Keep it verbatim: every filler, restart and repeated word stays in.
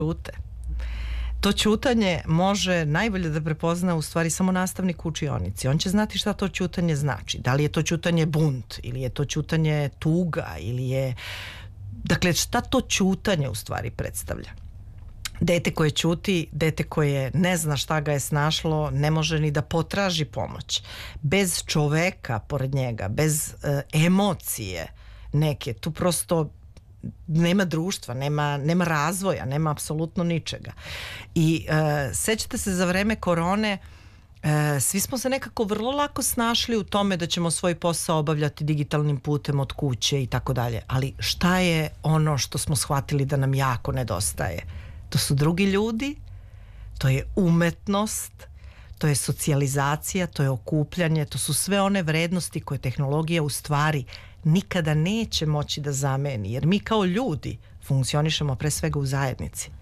ćute. To ćutanje može najbolje da prepozna u stvari samo nastavnik u učionici. On će znati šta to ćutanje znači. Da li je to ćutanje bunt ili je to ćutanje tuga ili je... Dakle, šta to ćutanje u stvari predstavlja? Dete koje ćuti, dete koje ne zna šta ga je snašlo, ne može ni da potraži pomoć. Bez čoveka pored njega, bez e, emocije neke, tu prosto nema društva, nema, nema razvoja, nema apsolutno ničega. I e, sećate se za vreme korone, e, svi smo se nekako vrlo lako snašli u tome da ćemo svoj posao obavljati digitalnim putem od kuće i tako dalje. Ali šta je ono što smo shvatili da nam jako nedostaje? To su drugi ljudi, to je umetnost, to je socijalizacija, to je okupljanje, to su sve one vrednosti koje tehnologija u stvari nikada neće moći da zameni, jer mi kao ljudi funkcionišemo pre svega u zajednici.